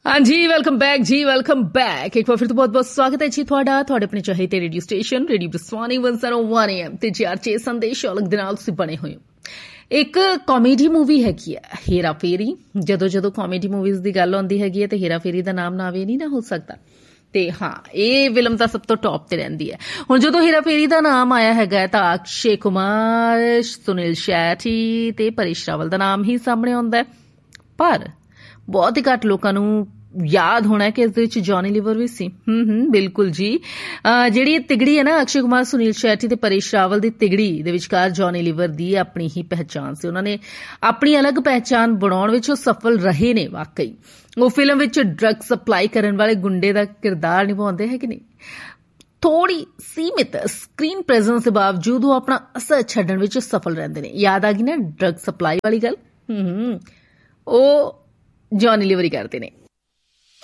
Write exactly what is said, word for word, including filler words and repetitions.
हाँ जी, welcome back जी, welcome back. एक बार फिर तो बहुत बहुत स्वागत है जी ਤੁਹਾਡਾ ਤੁਹਾਡੇ ਆਪਣੇ ਚਾਹੀਦੇ radio station radio ਬਰਸਵਾਨੀ one oh one A M ਤੇ ਜੀਆਰਚੇ ਸੰਦੇਸ਼ ਔਲਖ ਦੇ ਨਾਲ ਤੁਸੀਂ ਬਣੇ ਹੋਏ ਹੋ। ਇੱਕ ਕਾਮੇਡੀ ਮੂਵੀ ਹੈਗੀ ਆ ਹੇਰਾ ਫੇਰੀ। ਜਦੋਂ ਜਦੋਂ ਕਾਮੇਡੀ ਮੂਵੀਜ਼ ਦੀ ਗੱਲ ਆਉਂਦੀ ਹੈਗੀ ਹੈ ਤੇ ਹੇਰਾ ਫੇਰੀ ਦਾ ਨਾਮ ਨਾ ਆਵੇ ਨਹੀਂ ਨਾ ਹੋ ਸਕਦਾ। ਤੇ ਹਾਂ, ਇਹ ਫਿਲਮ ਤਾਂ ਸਭ ਤੋਂ ਟੌਪ ਤੇ ਰਹਿੰਦੀ ਹੈ। ਹੁਣ ਜਦੋਂ ਹੇਰਾ ਫੇਰੀ ਦਾ ਨਾਮ ਆਇਆ ਹੈਗਾ ਤਾਂ ਅਕਸ਼ੇ ਕੁਮਾਰ, ਸੁਨੀਲ ਸ਼ੈਟੀ ਤੇ ਪਰੇਸ਼ ਰਾਵਲ ਦਾ ਨਾਮ ਹੀ ਸਾਹਮਣੇ ਆਉਂਦਾ ਹੈ। ਪਰ ਬਹੁਤ ਹੀ ਘੱਟ ਲੋਕਾਂ ਨੂੰ ਯਾਦ ਹੋਣਾ ਕਿ ਇਸ ਦੇ ਵਿੱਚ ਜੌਨੀ ਲੀਵਰ ਵੀ ਸੀ। ਹੂੰ ਹੂੰ ਬਿਲਕੁਲ ਜੀ। ਜਿਹੜੀ ਇਹ ਤਿਗੜੀ ਹੈ ਨਾ, ਅਕਸ਼ੇ ਕੁਮਾਰ, ਸੁਨੀਲ ਸ਼ੈਟੀ ਤੇ ਪਰੇਸ਼ ਰਾਵਲ ਦੀ ਤਿਗੜੀ ਦੇ ਵਿਚਕਾਰ ਜੌਨੀ ਲੀਵਰ ਦੀ ਆਪਣੀ ਹੀ ਪਹਿਚਾਣ ਸੀ। ਉਹਨਾਂ ਨੇ ਆਪਣੀ ਅਲੱਗ ਪਹਿਚਾਣ ਬਣਾਉਣ ਵਿੱਚ ਉਹ ਸਫਲ ਰਹੇ ਨੇ। ਵਾਕਈ ਉਹ ਫਿਲਮ ਵਿੱਚ ਡਰੱਗ ਸਪਲਾਈ ਕਰਨ ਵਾਲੇ ਗੁੰਡੇ ਦਾ ਕਿਰਦਾਰ ਨਿਭਾਉਂਦੇ ਹੈ ਕਿ ਨਹੀਂ। ਥੋੜੀ ਸੀਮਿਤ ਸਕਰੀਨ ਪ੍ਰੈਜ਼ੈਂਸ ਦੇ ਬਾਵਜੂਦ ਉਹ ਆਪਣਾ ਅਸਰ ਛੱਡਣ ਵਿੱਚ ਸਫਲ ਰਹਿੰਦੇ ਨੇ। ਯਾਦ ਆ ਗਈ ਨਾ ਡਰੱਗ ਸਪਲਾਈ ਵਾਲੀ ਗੱਲ। ਹੂੰ ਹੂੰ ਉਹ ਜੌਨੀ ਲੀਵਰ ਹੀ ਕਰਦੇ ਨੇ।